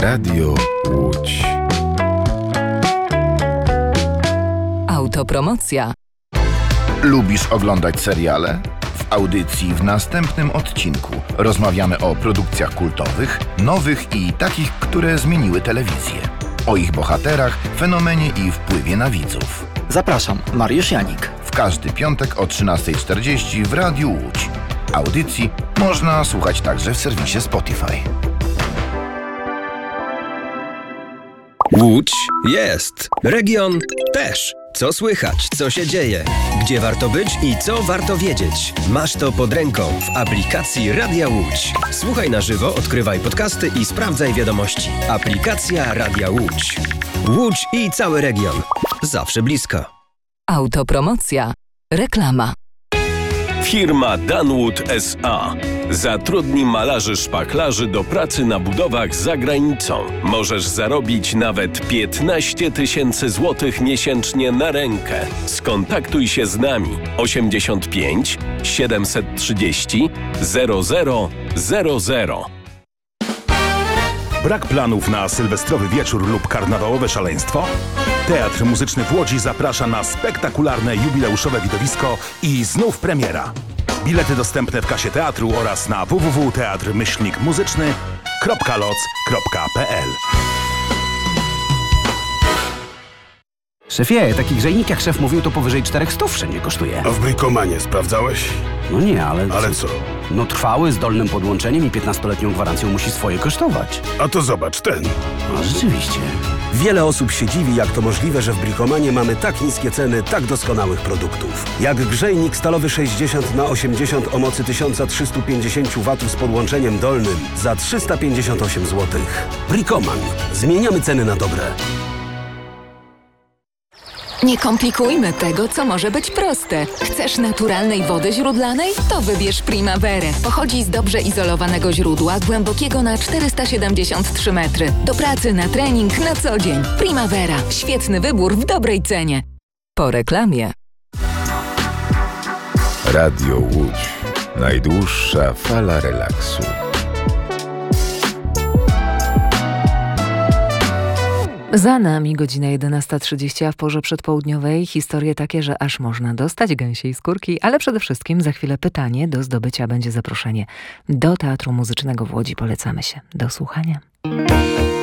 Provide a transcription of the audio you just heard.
Radio Łódź. Autopromocja. Lubisz oglądać seriale? W audycji w następnym odcinku rozmawiamy o produkcjach kultowych, nowych i takich, które zmieniły telewizję. O ich bohaterach, fenomenie i wpływie na widzów. Zapraszam, Mariusz Janik. W każdy piątek o 13:40 w Radiu Łódź. Audycji można słuchać także w serwisie Spotify. Łódź jest. Region też. Co słychać, co się dzieje, gdzie warto być i co warto wiedzieć. Masz to pod ręką w aplikacji Radia Łódź. Słuchaj na żywo, odkrywaj podcasty i sprawdzaj wiadomości. Aplikacja Radia Łódź. Łódź i cały region. Zawsze blisko. Autopromocja. Reklama. Firma Danwood S.A. zatrudni malarzy szpachlarzy do pracy na budowach za granicą. Możesz zarobić nawet 15 000 złotych miesięcznie na rękę. Skontaktuj się z nami 85 730 0000. Brak planów na sylwestrowy wieczór lub karnawałowe szaleństwo? Teatr Muzyczny w Łodzi zaprasza na spektakularne jubileuszowe widowisko i znów premiera. Bilety dostępne w kasie teatru oraz na www.teatrmyślnikmuzyczny.loc.pl. Szefie, taki grzejnik jak szef mówił, to powyżej 400 wszędzie kosztuje. A w Brikomanie sprawdzałeś? No nie, ale... Ale co? No trwały, z dolnym podłączeniem i 15-letnią gwarancją musi swoje kosztować. A to zobacz, ten. No rzeczywiście. Wiele osób się dziwi, jak to możliwe, że w Brikomanie mamy tak niskie ceny tak doskonałych produktów. Jak grzejnik stalowy 60x80 o mocy 1350 W z podłączeniem dolnym za 358 zł. Brikoman. Zmieniamy ceny na dobre. Nie komplikujmy tego, co może być proste. Chcesz naturalnej wody źródlanej? To wybierz Primaverę. Pochodzi z dobrze izolowanego źródła, głębokiego na 473 metry. Do pracy, na trening, na co dzień. Primavera. Świetny wybór w dobrej cenie. Po reklamie. Radio Łódź. Najdłuższa fala relaksu. Za nami godzina 11:30, a w porze przedpołudniowej historie takie, że aż można dostać gęsiej skórki, ale przede wszystkim za chwilę pytanie do zdobycia będzie zaproszenie do Teatru Muzycznego w Łodzi. Polecamy się. Do słuchania.